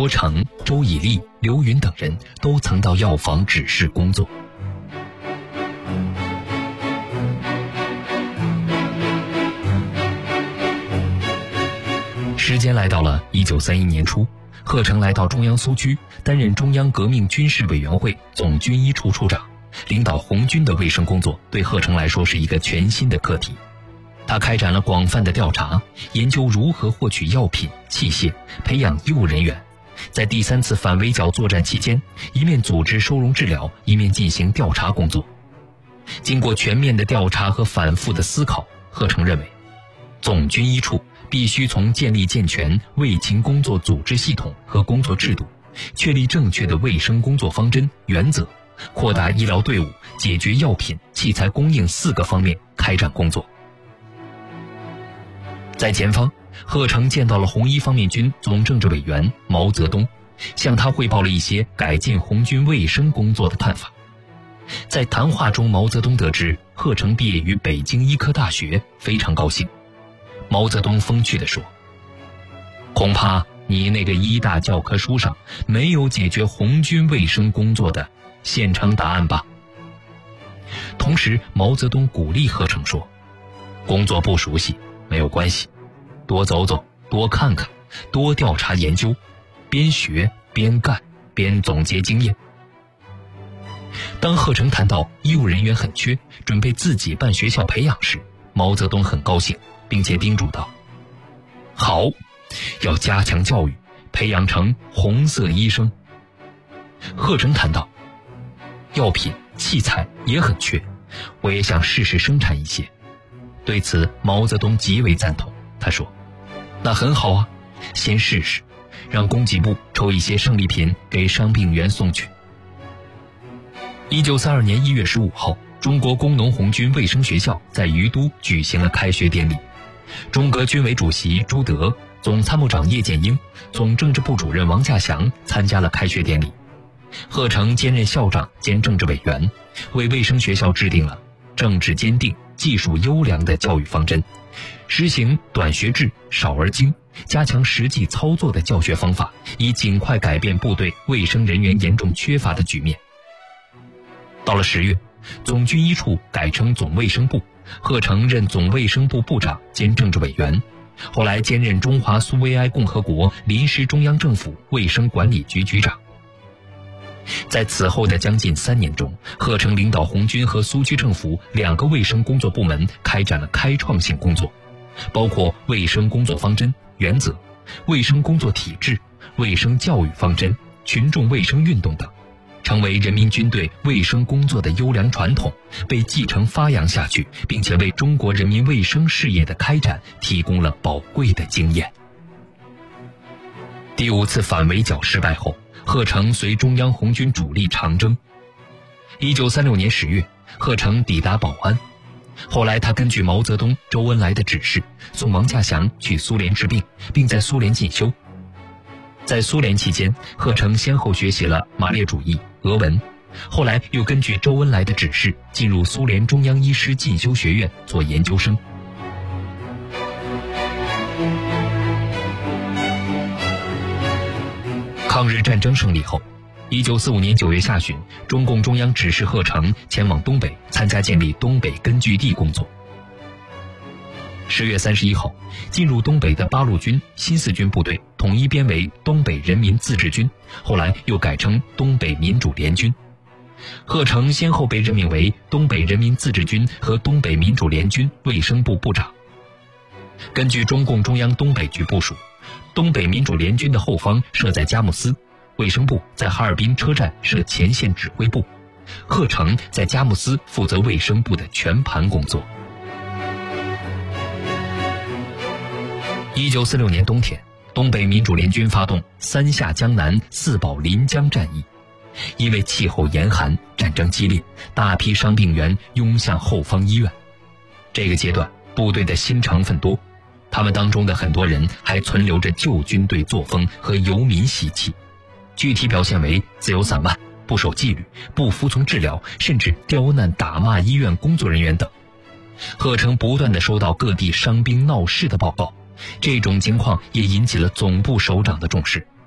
伯承、周以立、刘云等人都曾到药房指示工作。时间来到了1931年初，贺成来到中央苏区，担任中央革命军事委员会总军医处处长，领导红军的卫生工作，对贺成来说是一个全新的课题。他开展了广泛的调查，研究如何获取药品、器械，培养医务人员。在第3次反围剿作战期间，一面组织收容治疗，一面进行调查工作。经过全面的调查和反复的思考，贺成认为，总军医处必须从建立健全卫勤工作组织系统和工作制度，确立正确的卫生工作方针原则，扩大医疗队伍，解决药品、器材供应4个方面开展工作。在前方，贺成见到了红一方面军总政治委员毛泽东，向他汇报了一些改进红军卫生工作的看法。在谈话中，毛泽东得知贺成毕业于北京医科大学，非常高兴。毛泽东风趣地说：“恐怕你那个医大教科书上没有解决红军卫生工作的现成答案吧？”同时，毛泽东鼓励贺成说：“工作不熟悉没有关系，多走走，多看看，多调查研究，边学边干，边总结经验。”当贺成谈到医务人员很缺，准备自己办学校培养时，毛泽东很高兴，并且叮嘱道：“好，要加强教育，培养成红色医生。”贺成谈到药品、器材也很缺，我也想试试生产一些。对此，毛泽东极为赞同。他说：“那很好啊，先试试，让供给部抽一些胜利品给伤病员送去。”1932年1月15号，中国工农红军卫生学校在于都举行了开学典礼。中革军委主席朱德、总参谋长叶剑英、总政治部主任王稼祥参加了开学典礼。贺成兼任校长兼政治委员，为卫生学校制定了政治坚定、技术优良的教育方针，实行短学制、少而精，加强实际操作的教学方法，以尽快改变部队卫生人员严重缺乏的局面。到了10月，总军医处改称总卫生部，贺成任总卫生部部长兼政治委员，后来兼任中华苏维埃共和国临时中央政府卫生管理局局长。在此后的将近3年中，贺成领导红军和苏区政府2个卫生工作部门开展了开创性工作，包括卫生工作方针、原则、卫生工作体制、卫生教育方针、群众卫生运动等，成为人民军队卫生工作的优良传统，被继承发扬下去，并且为中国人民卫生事业的开展提供了宝贵的经验。第5次反围剿失败后，贺成随中央红军主力长征。1936年10月，贺成抵达保安。后来他根据毛泽东、周恩来的指示，送王稼祥去苏联治病，并在苏联进修。在苏联期间，贺成先后学习了马列主义、俄文，后来又根据周恩来的指示，进入苏联中央医师进修学院做研究生。抗日战争胜利后，1945年9月下旬，中共中央指示贺成前往东北参加建立东北根据地工作。10月31号，进入东北的八路军新四军部队统一编为东北人民自治军，后来又改称东北民主联军。贺成先后被任命为东北人民自治军和东北民主联军卫生部部长。根据中共中央东北局部署，东北民主联军的后方设在佳木斯，卫生部在哈尔滨车站设前线指挥部，贺成在佳木斯负责卫生部的全盘工作。1946年冬天，东北民主联军发动3下江南4保临江战役。因为气候严寒，战争激烈，大批伤病员涌向后方医院。这个阶段，部队的新成分多，他们当中的很多人还存留着旧军队作风和游民习气，具体表现为自由散漫、不守纪律、不服从治疗，甚至刁难打骂医院工作人员等。贺成不断地收到各地伤兵闹事的报告，这种情况也引起了总部首长的重视。